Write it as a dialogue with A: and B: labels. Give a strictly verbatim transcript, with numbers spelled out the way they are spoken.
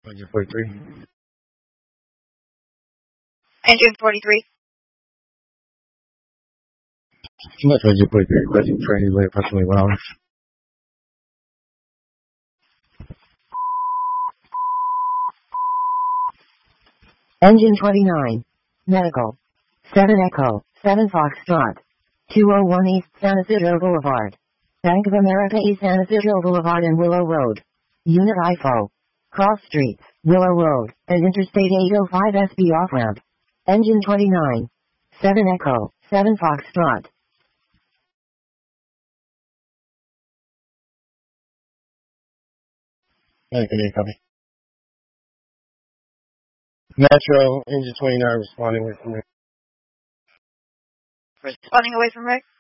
A: Engine forty-three.
B: Engine forty-three.
A: Metro Engine forty-three, requesting training delay approximately one hour.
C: Engine twenty-nine. Medical. seven Echo, seven Foxtrot. two oh one East San Isidro Boulevard. Bank of America East San Isidro Boulevard and Willow Road. Unit I F O. Cross Streets, Willow Road, and Interstate eight oh five S B off-ramp. Engine twenty-nine. seven Echo, seven Foxtrot.
A: Anthony, copy. Metro Engine twenty-nine responding with me.
B: Responding away from Rick.